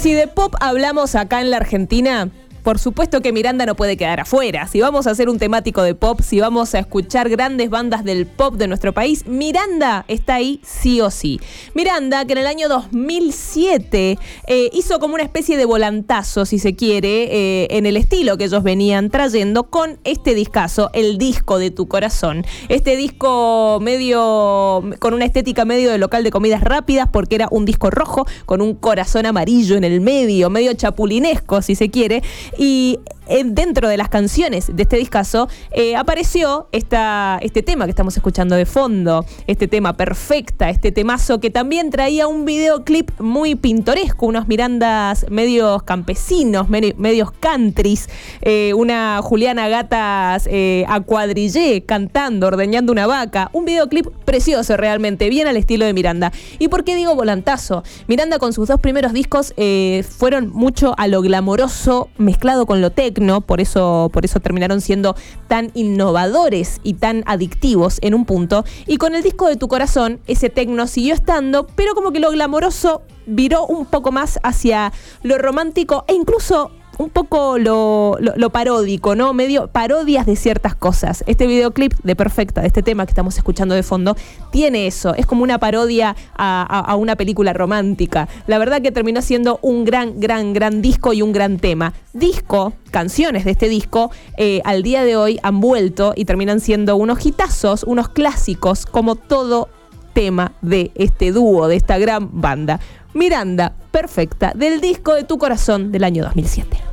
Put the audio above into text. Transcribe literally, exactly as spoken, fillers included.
si de pop hablamos acá en la Argentina, por supuesto que Miranda no puede quedar afuera. Si vamos a hacer un temático de pop, si vamos a escuchar grandes bandas del pop de nuestro país, Miranda está ahí sí o sí. Miranda, que en el año dos mil siete eh, hizo como una especie de volantazo, si se quiere, eh, en el estilo que ellos venían trayendo con este discazo, El Disco de Tu Corazón. Este disco medio, con una estética medio de local de comidas rápidas, porque era un disco rojo con un corazón amarillo en el medio, medio chapulinesco, si se quiere. Y dentro de las canciones de este discazo eh, apareció esta, este tema que estamos escuchando de fondo, este tema Perfecta, este temazo que también traía un videoclip muy pintoresco, unos Mirandas medios campesinos, medi- medios countries, eh, una Juliana Gatas eh, a cuadrillé cantando, ordeñando una vaca, un videoclip precioso realmente, bien al estilo de Miranda. ¿Y por qué digo volantazo? Miranda con sus dos primeros discos eh, fueron mucho a lo glamoroso mezclado con lo técnico. ¿no? Por eso, por eso terminaron siendo tan innovadores y tan adictivos en un punto. Y con El Disco de Tu Corazón, ese tecno siguió estando, pero como que lo glamoroso viró un poco más hacia lo romántico e incluso un poco lo, lo, lo paródico, ¿no? Medio parodias de ciertas cosas. Este videoclip de Perfecta, de este tema que estamos escuchando de fondo, tiene eso. Es como una parodia a, a, a una película romántica. La verdad que terminó siendo un gran, gran, gran disco y un gran tema. Disco, canciones de este disco, eh, al día de hoy han vuelto y terminan siendo unos hitazos, unos clásicos, como todo tema de este dúo, de esta gran banda. Miranda, Perfecta, del Disco de Tu Corazón del año dos mil siete.